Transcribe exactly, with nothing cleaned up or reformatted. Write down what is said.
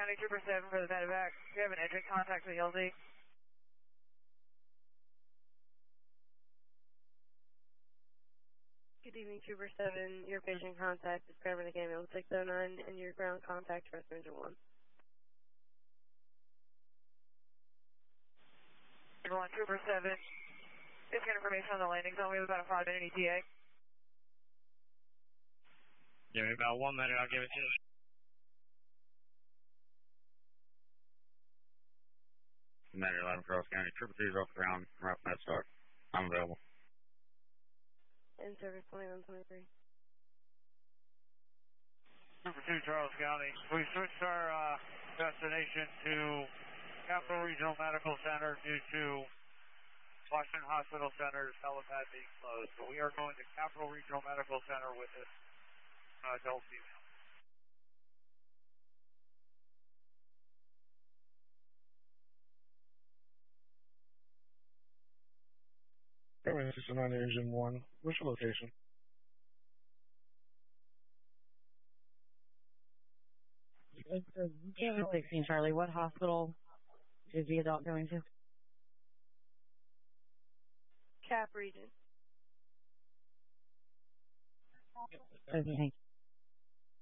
County Trooper seven for the medevac. We have an entry contact with L Z. Good evening, Trooper seven. Your patient contact is Paramedic Ambulance six oh nine and your ground contact Rescue Engine one. Everyone, Trooper seven. Just get information on the landing zone. We have about a five minute E T A. Give me about one minute, I'll give it to you. Commander eleven Cross County, Trooper three is off the ground, Ralph Medstar. I'm available. In service twenty-one twenty-three. Trooper two, Charles County. We switched our uh, destination to Capital Regional Medical Center due to Washington Hospital Center's helipad being closed. So we are going to Capital Regional Medical Center with this uh, adult female. Airman six oh nine Engine one, what's your location? sixteen Charlie, what hospital is the adult going to? Cap region. Okay, thank you.